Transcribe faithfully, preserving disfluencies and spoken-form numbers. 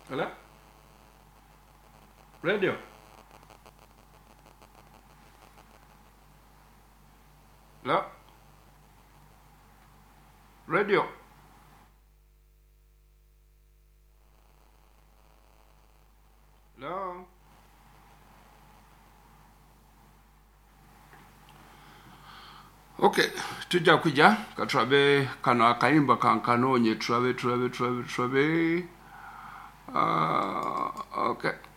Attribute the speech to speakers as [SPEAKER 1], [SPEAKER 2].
[SPEAKER 1] Hello? Radio? Hello? Radio? Hello? Okay, tujja kuja katulabe kano akayimba kankanoonye tulabe tulabe tulabe tulabe uh, okay